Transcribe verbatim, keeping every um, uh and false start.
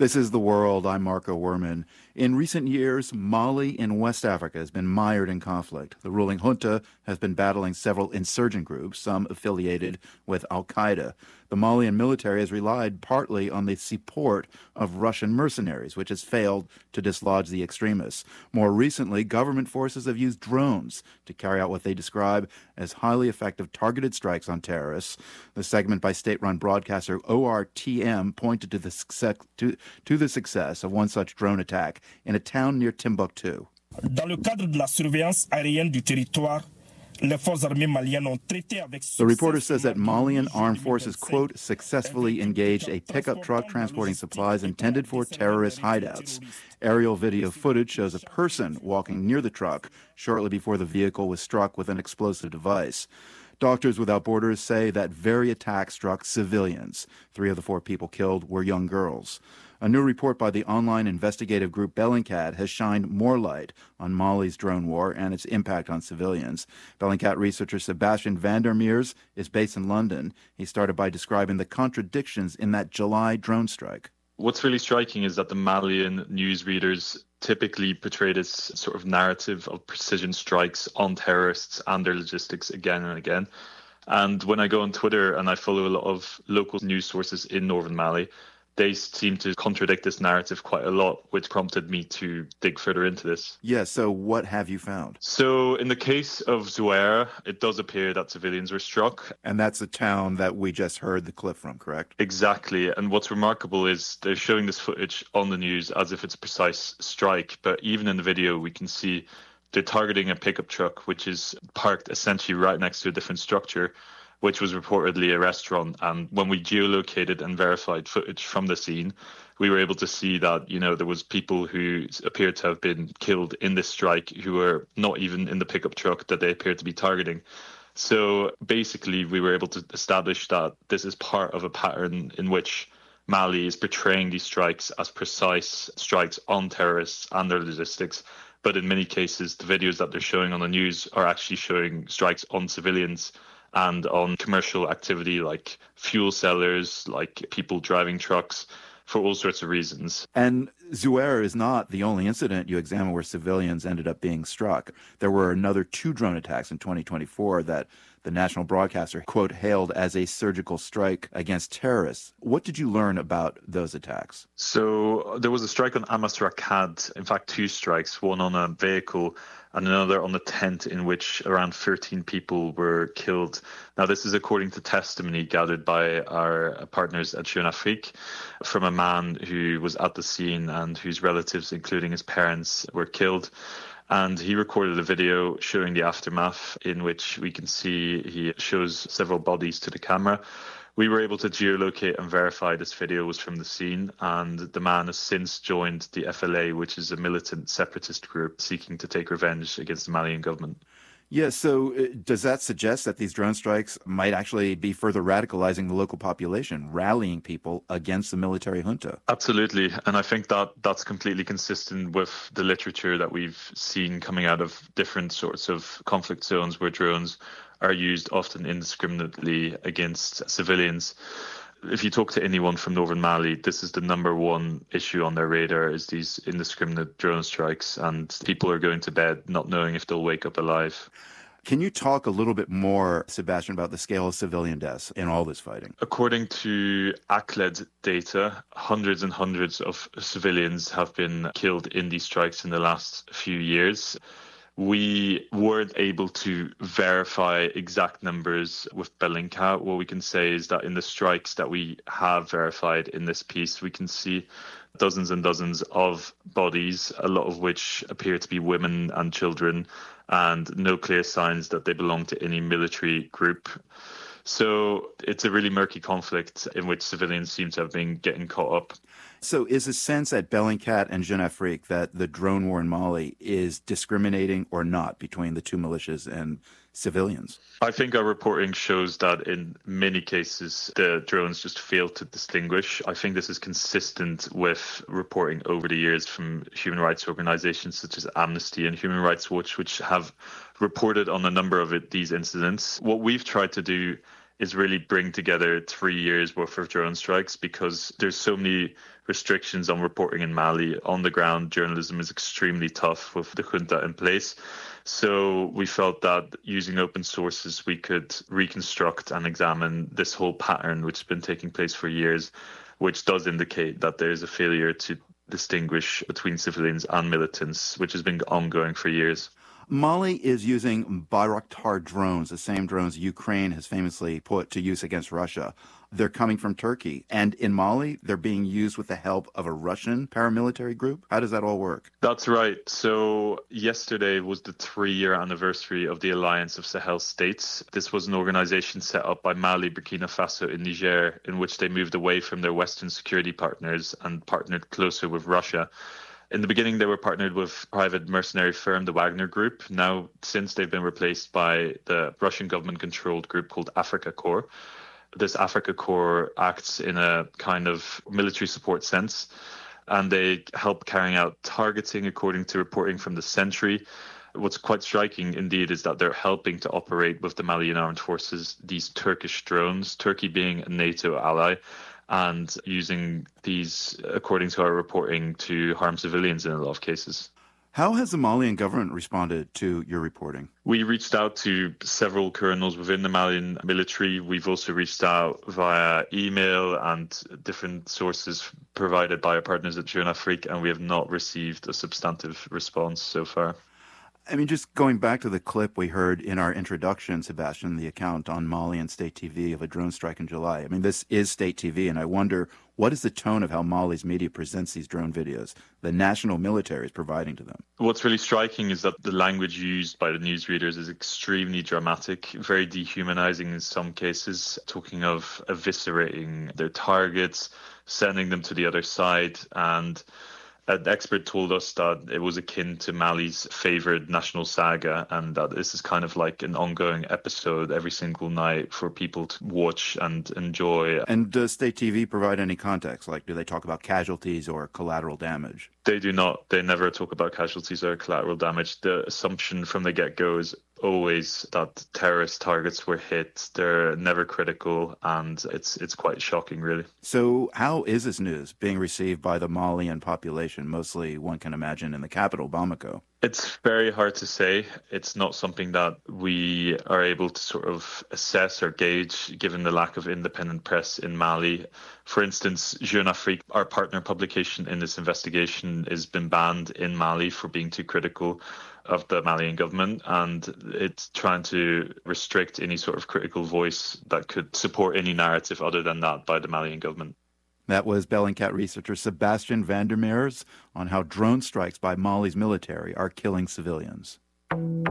This is The World. I'm Marco Werman. In recent years, Mali in West Africa has been mired in conflict. The ruling junta has been battling several insurgent groups, some affiliated with al-Qaeda. The Malian military has relied partly on the support of Russian mercenaries, which has failed to dislodge the extremists. More recently, government forces have used drones to carry out what they describe as highly effective targeted strikes on terrorists. The segment by state-run broadcaster O R T M pointed to the success, to, to the success of one such drone attack in a town near Timbuktu. Dans le cadre de la surveillance aérienne du territoire, les forces armées maliennes ont traité avec The reporter says that Malian armed forces, quote, successfully engaged a pickup truck transporting supplies intended for terrorist hideouts. Aerial video footage shows a person walking near the truck shortly before the vehicle was struck with an explosive device. Doctors Without Borders say that very attack struck civilians. Three of the four people killed were young girls. A new report by the online investigative group Bellingcat has shined more light on Mali's drone war and its impact on civilians. Bellingcat researcher Sebastian van der Meers is based in London. He started by describing the contradictions in that July drone strike. What's really striking is that the Malian newsreaders typically portray this sort of narrative of precision strikes on terrorists and their logistics again and again. And when I go on Twitter and I follow a lot of local news sources in northern Mali, they seem to contradict this narrative quite a lot, which prompted me to dig further into this. Yeah, so what have you found? So in the case of Zouer, it does appear that civilians were struck. And that's the town that we just heard the clip from, correct? Exactly. And what's remarkable is they're showing this footage on the news as if it's a precise strike. But even in the video, we can see they're targeting a pickup truck, which is parked essentially right next to a different structure, which was reportedly a restaurant. And when we geolocated and verified footage from the scene, we were able to see that, you know, there was people who appeared to have been killed in this strike who were not even in the pickup truck that they appeared to be targeting. So basically, we were able to establish that this is part of a pattern in which Mali is portraying these strikes as precise strikes on terrorists and their logistics. But in many cases, the videos that they're showing on the news are actually showing strikes on civilians and on commercial activity like fuel sellers, like people driving trucks, for all sorts of reasons. And Zouer is not the only incident you examine where civilians ended up being struck. There were another two drone attacks in twenty twenty-four that the national broadcaster, quote, hailed as a surgical strike against terrorists. What did you learn about those attacks? So there was a strike on Amas Rakad, in fact, two strikes, one on a vehicle and another on the tent in which around thirteen people were killed. Now, this is according to testimony gathered by our partners at Jeune Afrique from a man who was at the scene and whose relatives, including his parents, were killed. And he recorded a video showing the aftermath in which we can see he shows several bodies to the camera. We were able to geolocate and verify this video was from the scene, and the man has since joined the F L A, which is a militant separatist group seeking to take revenge against the Malian government. Yeah, so uh, does that suggest that these drone strikes might actually be further radicalizing the local population, rallying people against the military junta? Absolutely. And I think that that's completely consistent with the literature that we've seen coming out of different sorts of conflict zones where drones are used often indiscriminately against civilians. If you talk to anyone from northern Mali, this is the number one issue on their radar, is these indiscriminate drone strikes, and people are going to bed not knowing if they'll wake up alive. Can you talk a little bit more, Sebastian, about the scale of civilian deaths in all this fighting? According to A C L E D data, hundreds and hundreds of civilians have been killed in these strikes in the last few years. We weren't able to verify exact numbers with Bellingcat. What we can say is that in the strikes that we have verified in this piece, we can see dozens and dozens of bodies, a lot of which appear to be women and children, and no clear signs that they belong to any military group. So it's a really murky conflict in which civilians seem to have been getting caught up. So is the sense at Bellingcat and Jeune Afrique that the drone war in Mali is discriminating or not between the two militias and civilians? I think our reporting shows that in many cases, the drones just fail to distinguish. I think this is consistent with reporting over the years from human rights organizations such as Amnesty and Human Rights Watch, which have reported on a number of it, these incidents. What we've tried to do is really bring together three years worth of drone strikes, because there's so many restrictions on reporting in Mali. On the ground, journalism is extremely tough with the junta in place. So we felt that using open sources, we could reconstruct and examine this whole pattern, which has been taking place for years, which does indicate that there is a failure to distinguish between civilians and militants, which has been ongoing for years. Mali is using Bayraktar drones, the same drones Ukraine has famously put to use against Russia. They're coming from Turkey. And in Mali, they're being used with the help of a Russian paramilitary group. How does that all work? That's right. So yesterday was the three-year anniversary of the Alliance of Sahel States. This was an organization set up by Mali, Burkina Faso, and Niger, in which they moved away from their Western security partners and partnered closer with Russia. In the beginning, they were partnered with private mercenary firm, the Wagner Group. Now, since they've been replaced by the Russian government-controlled group called Africa Corps. This Africa Corps acts in a kind of military support sense, and they help carrying out targeting according to reporting from the Sentry. What's quite striking, indeed, is that they're helping to operate with the Malian armed forces these Turkish drones, Turkey being a NATO ally, and using these, according to our reporting, to harm civilians in a lot of cases. How has the Malian government responded to your reporting? We reached out to several colonels within the Malian military. We've also reached out via email and different sources provided by our partners at Jeune Afrique, and we have not received a substantive response so far. I mean, just going back to the clip we heard in our introduction, Sebastian, the account on Malian state T V of a drone strike in July. I mean, this is state T V, and I wonder, what is the tone of how Mali's media presents these drone videos the national military is providing to them? What's really striking is that the language used by the newsreaders is extremely dramatic, very dehumanizing in some cases, talking of eviscerating their targets, sending them to the other side, and an expert told us that it was akin to Mali's favorite national saga, and that this is kind of like an ongoing episode every single night for people to watch and enjoy. And does state T V provide any context? Like, do they talk about casualties or collateral damage? They do not. They never talk about casualties or collateral damage. The assumption from the get-go is always that terrorist targets were hit. They're never critical, and it's it's quite shocking, really. So how is this news being received by the Malian population, mostly, one can imagine, in the capital, Bamako? It's very hard to say. It's not something that we are able to sort of assess or gauge, given the lack of independent press in Mali. For instance, Jeune Afrique, our partner publication in this investigation, has been banned in Mali for being too critical of the Malian government, and it's trying to restrict any sort of critical voice that could support any narrative other than that by the Malian government. That was Bellingcat researcher Sebastian van der Meers on how drone strikes by Mali's military are killing civilians.